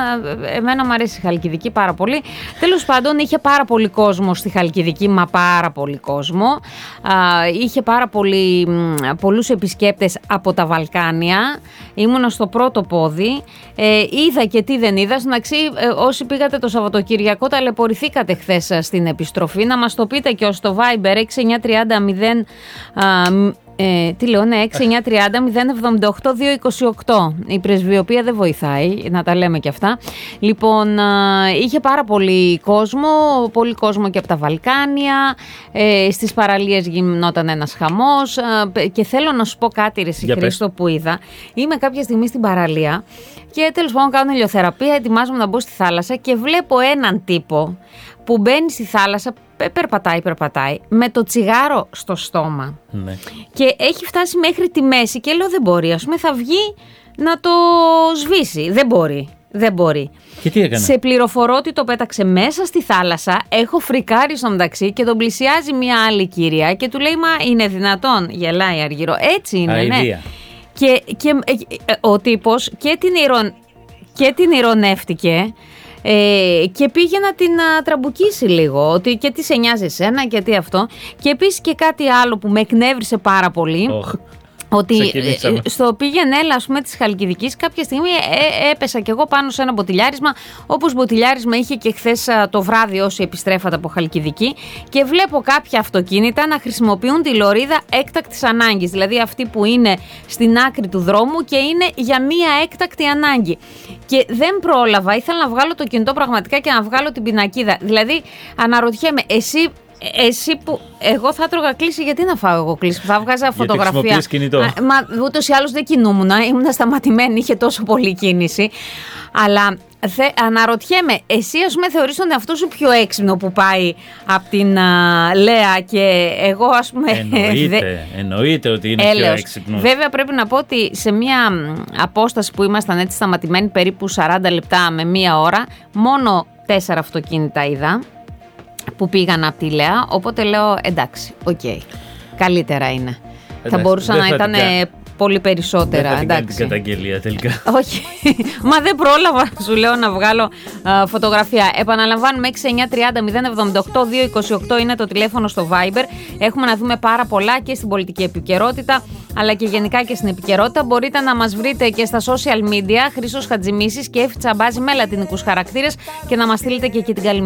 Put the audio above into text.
εμένα μου αρέσει η Χαλκιδική πάρα πολύ. Τέλος πάντων, είχε πάρα πολύ κόσμο στη Χαλκιδική, μα πάρα πολύ κόσμο. Είχε πάρα πολλούς επισκέπτες από τα Βαλκάνια. Ήμουνα στο πρώτο πόδι. Είδα και τι δεν είδα. Στην όσοι πήγατε το Σαββατοκύριακο, ταλαιπωρηθήκατε χθες στην επιστροφή. Να μας το πείτε και ως το Viber 6930 6930-078-228. Η πρεσβειοποία δεν βοηθάει, να τα λέμε και αυτά. Λοιπόν, είχε πάρα πολύ κόσμο και από τα Βαλκάνια. Στις παραλίες γινόταν ένας χαμός. Και θέλω να σου πω κάτι, ρε Χρήστο, που είδα. Είμαι κάποια στιγμή στην παραλία και τέλος πάντων κάνω ηλιοθεραπεία, ετοιμάζομαι να μπω στη θάλασσα και βλέπω έναν τύπο που μπαίνει στη θάλασσα, περπατάει με το τσιγάρο στο στόμα. Ναι. Και έχει φτάσει μέχρι τη μέση και λέω δεν μπορεί, ας πούμε θα βγει να το σβήσει. Δεν μπορεί. Και τι έκανε? Σε πληροφορώ ότι το πέταξε μέσα στη θάλασσα, έχω φρικάρει στο μεταξύ και τον πλησιάζει μια άλλη κυρία και του λέει μα είναι δυνατόν? Γελάει αργυρό. Έτσι είναι, αηδία. Ναι. Και ο τύπος και την ηρωνεύτηκε. Και πήγε να την τραμπουκίσει λίγο, ότι και τι σε νοιάζει εσένα και τι αυτό. Και επίσης και κάτι άλλο που με εκνεύρισε πάρα πολύ. Ότι στο πήγαινε έλα, ας πούμε, της Χαλκιδικής κάποια στιγμή έπεσα κι εγώ πάνω σε ένα μποτιλιάρισμα, όπως μποτιλιάρισμα είχε και χθες το βράδυ όσοι επιστρέφατε από Χαλκιδική, και βλέπω κάποια αυτοκίνητα να χρησιμοποιούν τη λωρίδα έκτακτης ανάγκης, δηλαδή αυτή που είναι στην άκρη του δρόμου και είναι για μία έκτακτη ανάγκη. Και δεν πρόλαβα, ήθελα να βγάλω το κινητό πραγματικά και να βγάλω την πινακίδα. Δηλαδή αναρωτιέμαι, εσύ που εγώ θα έτρωγα κλίση, γιατί να φάω εγώ κλίση? Θα βγάζα φωτογραφία. Μα ούτως ή άλλως δεν κινούμουν, ήμουν σταματημένη, είχε τόσο πολλή κίνηση. Αλλά αναρωτιέμαι, εσύ ας πούμε θεωρείς τον εαυτό σου πιο έξυπνο που πάει από την Λέα και εγώ ας πούμε... Εννοείται ότι είναι πιο έξυπνο. Βέβαια πρέπει να πω ότι σε μια απόσταση που ήμασταν έτσι σταματημένοι περίπου 40 λεπτά με μία ώρα, μόνο 4 αυτοκίνητα είδα που πήγαν από τη Λέα, οπότε λέω εντάξει, καλύτερα είναι. Θα μπορούσαν να ήταν πολύ περισσότερα. Δεν θα την καταγγελία τελικά. Όχι, μα δεν πρόλαβα, σου λέω, να βγάλω φωτογραφία. Επαναλαμβάνουμε 6930-078-228 είναι το τηλέφωνο στο Viber. Έχουμε να δούμε πάρα πολλά και στην πολιτική επικαιρότητα, αλλά και γενικά και στην επικαιρότητα. Μπορείτε να μας βρείτε και στα social media, Χρήστος Χατζημίσης και Εύη Τσαμπάζη με λατινικούς χαρακτήρες, και να μας στείλετε και εκεί την καλημέρα.